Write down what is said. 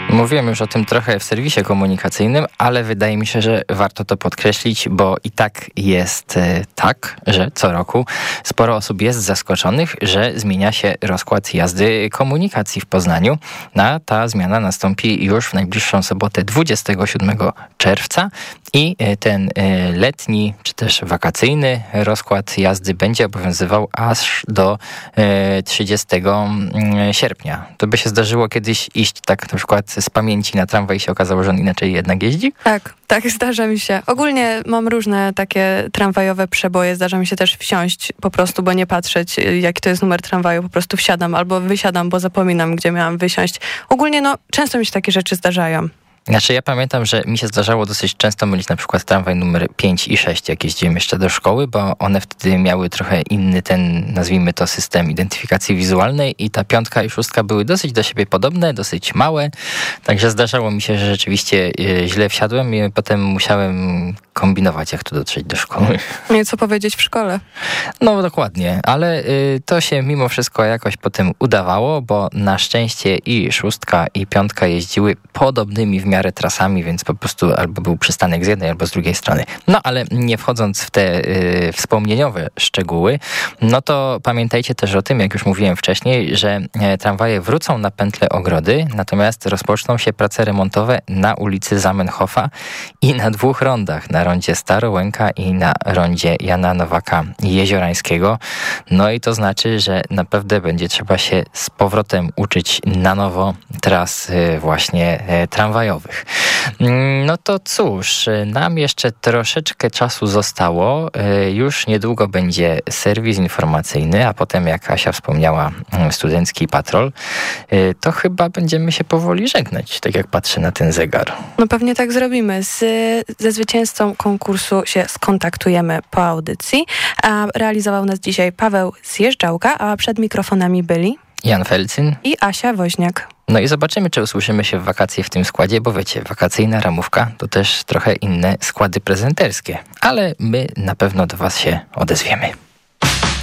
Mówiłem już o tym trochę w serwisie komunikacyjnym, ale wydaje mi się, że warto to podkreślić, bo i tak jest tak, że co roku sporo osób jest zaskoczonych, że zmienia się rozkład jazdy komunikacji w Poznaniu. A ta zmiana nastąpi już w najbliższą sobotę 27 czerwca i ten letni czy też wakacyjny rozkład jazdy będzie obowiązywał aż do 30 sierpnia. To by się zdarzyło kiedyś iść tak na przykład z pamięci na tramwaj i się okazało, że on inaczej jednak jeździ? Tak, zdarza mi się. Ogólnie mam różne takie tramwajowe przeboje. Zdarza mi się też wsiąść po prostu, bo nie patrzeć, jaki to jest numer tramwaju. Po prostu wsiadam albo wysiadam, bo zapominam, gdzie miałam wysiąść. Ogólnie często mi się takie rzeczy zdarzają. Znaczy ja pamiętam, że mi się zdarzało dosyć często mylić na przykład tramwaj numer 5 i 6, jak jeździłem jeszcze do szkoły, bo one wtedy miały trochę inny ten, nazwijmy to, system identyfikacji wizualnej i ta 5 i 6 były dosyć do siebie podobne, dosyć małe, także zdarzało mi się, że rzeczywiście źle wsiadłem i potem musiałem kombinować, jak tu dotrzeć do szkoły. Nie co powiedzieć w szkole. No dokładnie, ale to się mimo wszystko jakoś potem udawało, bo na szczęście i 6 i 5 jeździły podobnymi w miarę trasami, więc po prostu albo był przystanek z jednej, albo z drugiej strony. No ale nie wchodząc w te wspomnieniowe szczegóły, no to pamiętajcie też o tym, jak już mówiłem wcześniej, że tramwaje wrócą na pętlę Ogrody, natomiast rozpoczną się prace remontowe na ulicy Zamenhofa i na 2 rondach, na rondzie Starołęka i na rondzie Jana Nowaka Jeziorańskiego. No i to znaczy, że naprawdę będzie trzeba się z powrotem uczyć na nowo tras właśnie tramwajowych. No to cóż, nam jeszcze troszeczkę czasu zostało. Już niedługo będzie serwis informacyjny, a potem, jak Asia wspomniała, studencki patrol. To chyba będziemy się powoli żegnać, tak jak patrzę na ten zegar. No pewnie tak zrobimy. Ze zwycięzcą konkursu się skontaktujemy po audycji. A realizował nas dzisiaj Paweł Zjeżdżałka, a przed mikrofonami byli Jan Felcyn i Asia Woźniak. No i zobaczymy, czy usłyszymy się w wakacje w tym składzie, bo wiecie, wakacyjna ramówka to też trochę inne składy prezenterskie, ale my na pewno do was się odezwiemy.